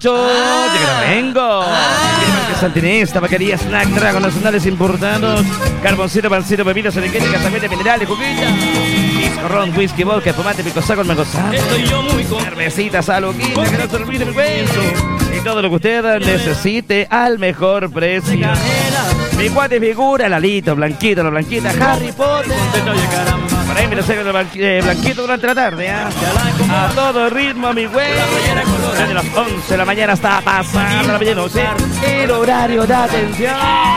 Vengo. Santinés, tabaquería, snack, Dragon, nacionales importados, carboncito, pancito, bebidas energéticas, también de minerales, juguillas, disco, ron, whisky, vodka, espumante, pico saco, mangosazo, cervecita, saluquita, que no se olvide el beso. Y todo lo que usted necesite al mejor precio. Mi cuate figura, Lalito, Blanquito, la Blanquita, Harry Potter. Por ahí me lo sé Blanquito durante la tarde, ¿eh? A todo ritmo, mi güey. Desde las 11 de la mañana hasta pasando la medianoche. El horario de atención.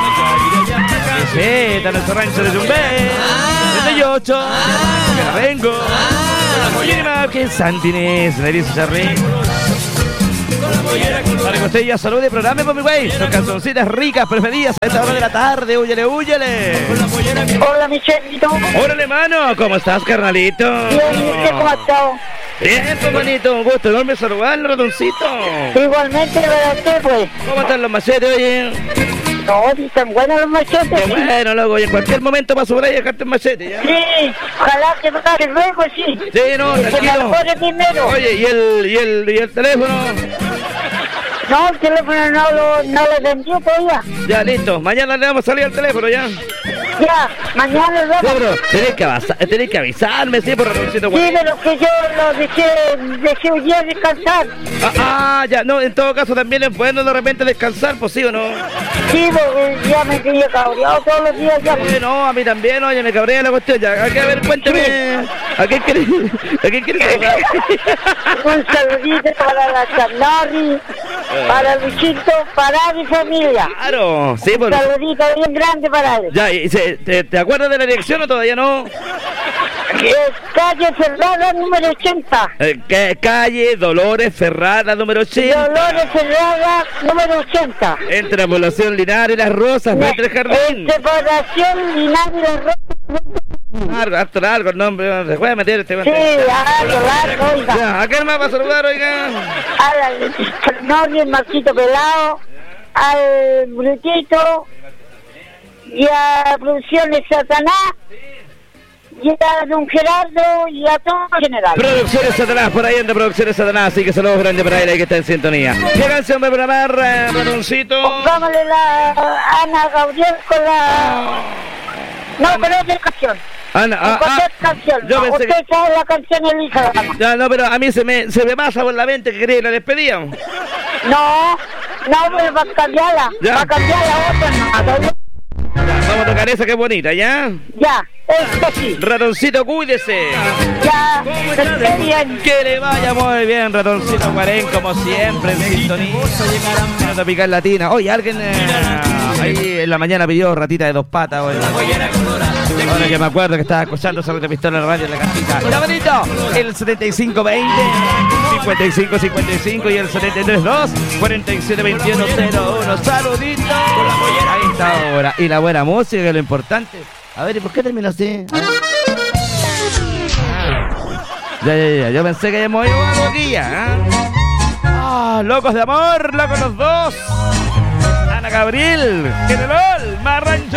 Visita nuestro rancho de Yumbé. 38. Que la vengo. Mínima que Santinés, le dice Charly. Para que usted ya salude, programa por mi güey. Sus canzoncitas ricas preferidas a esta hora de la tarde. Húyele, húyele. Hola, Michelito. Hola, hermano. ¿Cómo estás, carnalito? Bien, ¿y usted cómo ha estado? Bien, pues, manito. Un gusto enorme saludarlo, ratoncito. Igualmente para usted, pues. ¿Cómo están los machetes, oye? No, si están buenos los machetes. Qué bueno, loco. Y en cualquier momento paso por ahí a dejarte un machete, ¿ya? Sí, ojalá que pase luego, sí. Sí, no, Que me tranquilo. mejore primero. Oye, ¿y el teléfono? No, el teléfono no lo vendió todavía. Ya, listo. Mañana le vamos a salir al teléfono, ¿ya? Ya, mañana lo Sí, vamos. pero tenés que avisarme, sí, por ratoncito, Sí, güey. pero que yo lo dejé hoy día descansar. Ya, no, en todo caso también es bueno de repente descansar, pues sí o no. Sí, porque ya me quería cabreado todos los días ya. No, a mí también, oye, me cabrea la cuestión. Ya, aquí, a ver, cuénteme. ¿A quién quieres saludar? Un saludito para la Chanarri, para Luchito, para mi familia. Claro, sí, Un pues. saludito bien grande para él. Ya, ¿te acuerdas de la dirección o todavía no? Calle Ferrada, número 80. Calle Dolores Ferrada, número 80. Dolores Ferrada, número 80. Entre la población Linares y Las Rosas, frente al jardín. Separación Linares y Las Rosas. Harto largo el nombre, se puede meter este. Sí, largo, oiga. Ya, ¿a quién más va a saludar, oiga? Al Fernando, el Marquito Pelado, al Brutito, y a Producciones Satanás, y a Don Gerardo, y a todo en general. Producciones Satanás, por ahí anda Producciones Satanás, así que saludos grandes para él ahí que está en sintonía. ¿Qué canción va a programar, ratoncito? Pongámosle la Ana Gabriel con la... No, pero es de canción. Ana, Cualquier canción. yo pensé Usted sabe la canción Elisa. Ya, no, pero a mí se me pasa por la mente que quería la despedida. No, pero va a cambiarla. Ya. Va a cambiar la otra. No. Vamos a tocar esa que es bonita, ¿ya? Ya, esto sí. Ratoncito, cuídese. Ya, esté bien. Que le vaya muy bien, ratoncito Guarén, como siempre, en sintonía. Quiero picar latina. Oye, alguien ahí en la mañana pidió ratita de dos patas. Oye. Ahora que me acuerdo que estaba escuchando sobre la pistola en la radio en la casita. ¡Hola, bonito! El 7520 5555 y el 732 472101. ¡Saludito! Ahí está ahora. Y la buena música, que es lo importante. A ver, ¿y por qué terminó así? Ya. Yo pensé que habíamos ido a boquilla, locos de amor, locos los dos. Ana Gabriel, General, Marrancho.